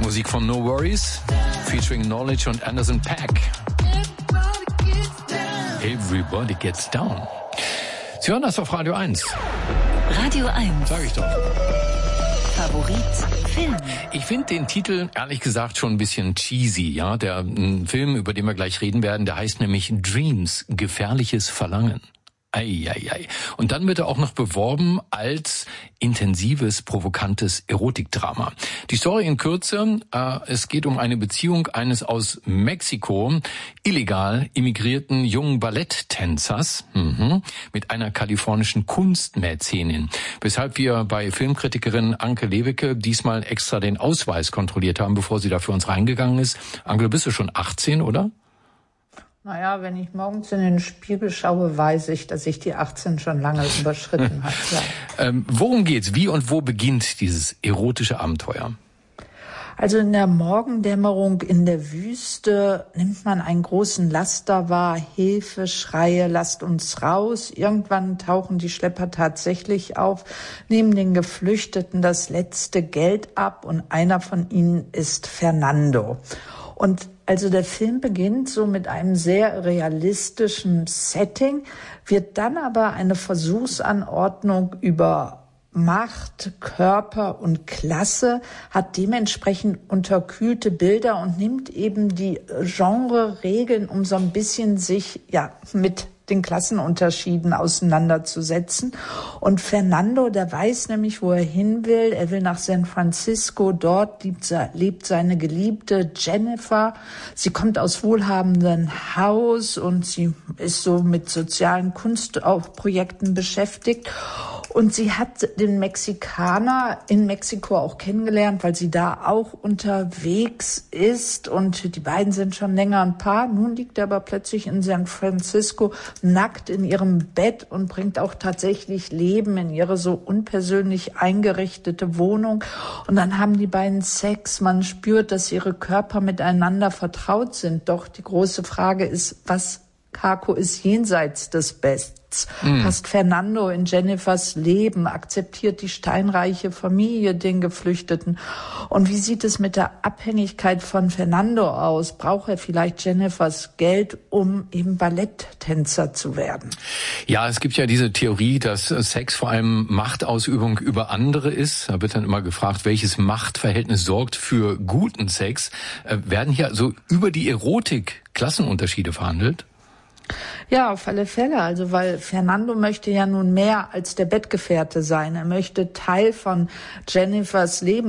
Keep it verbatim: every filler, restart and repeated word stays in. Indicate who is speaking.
Speaker 1: Musik von No Worries, featuring Knowledge und Anderson .Paak. Everybody Gets Down. Sie hören das auf Radio eins.
Speaker 2: Radio eins.
Speaker 1: Sag ich doch.
Speaker 2: Favorit Film.
Speaker 1: Ich finde den Titel, ehrlich gesagt, schon ein bisschen cheesy. Ja, der m, Film, über den wir gleich reden werden, der heißt nämlich Dreams, gefährliches Verlangen. Eieiei. Und dann wird er auch noch beworben als intensives, provokantes Erotikdrama. Die Story in Kürze, äh, es geht um eine Beziehung eines aus Mexiko illegal immigrierten jungen Balletttänzers mhm, mit einer kalifornischen Kunstmäzenin. Weshalb wir bei Filmkritikerin Anke Lewicke diesmal extra den Ausweis kontrolliert haben, bevor sie da für uns reingegangen ist. Anke, bist du schon achtzehn, oder?
Speaker 3: Naja, wenn ich morgens in den Spiegel schaue, weiß ich, dass ich die achtzehn schon lange überschritten habe. Ja.
Speaker 1: Ähm, worum geht's? Wie und wo beginnt dieses erotische Abenteuer?
Speaker 3: Also in der Morgendämmerung in der Wüste nimmt man einen großen Laster wahr. Hilfe, Schreie, lasst uns raus. Irgendwann tauchen die Schlepper tatsächlich auf, nehmen den Geflüchteten das letzte Geld ab und einer von ihnen ist Fernando. Und also der Film beginnt so mit einem sehr realistischen Setting, wird dann aber eine Versuchsanordnung über Macht, Körper und Klasse, hat dementsprechend unterkühlte Bilder und nimmt eben die Genre-Regeln, um so ein bisschen sich ja mit den Klassenunterschieden auseinanderzusetzen. Und Fernando, der weiß nämlich, wo er hin will. Er will nach San Francisco. Dort lebt, lebt seine Geliebte Jennifer. Sie kommt aus wohlhabendem Haus und sie ist so mit sozialen Kunstprojekten beschäftigt. Und sie hat den Mexikaner in Mexiko auch kennengelernt, weil sie da auch unterwegs ist. Und die beiden sind schon länger ein Paar. Nun liegt er aber plötzlich in San Francisco nackt in ihrem Bett und bringt auch tatsächlich Leben in ihre so unpersönlich eingerichtete Wohnung. Und dann haben die beiden Sex. Man spürt, dass ihre Körper miteinander vertraut sind. Doch die große Frage ist, was, Kako, ist jenseits des Bests? Mhm. Passt Fernando in Jennifers Leben? Akzeptiert die steinreiche Familie den Geflüchteten? Und wie sieht es mit der Abhängigkeit von Fernando aus? Braucht er vielleicht Jennifers Geld, um eben Balletttänzer zu werden?
Speaker 1: Ja, es gibt ja diese Theorie, dass Sex vor allem Machtausübung über andere ist. Da wird dann immer gefragt, welches Machtverhältnis sorgt für guten Sex. Äh, werden hier also über die Erotik Klassenunterschiede verhandelt?
Speaker 3: Ja, auf alle Fälle. Also, weil Fernando möchte ja nun mehr als der Bettgefährte sein. Er möchte Teil von Jennifers Leben